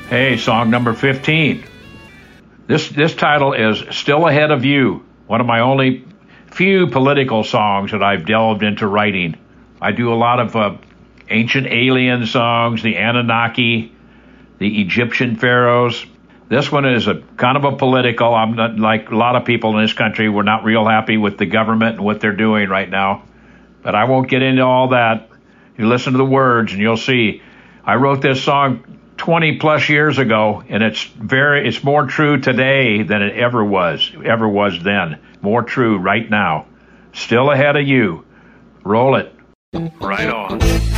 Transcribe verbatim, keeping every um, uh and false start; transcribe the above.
Hey, song number fifteen. This this title is Still Ahead of You, one of my only few political songs that I've delved into writing. I do a lot of uh, ancient alien songs, the Anunnaki, the Egyptian pharaohs. This one is a kind of a political. I'm not like a lot of people in this country. We're not real happy with the government and what they're doing right now. But I won't get into all that. You listen to the words and you'll see. I wrote this song twenty plus years ago, and it's very, it's more true today than it ever was, ever was then. More true right now. Still ahead of you. Roll it. Right on.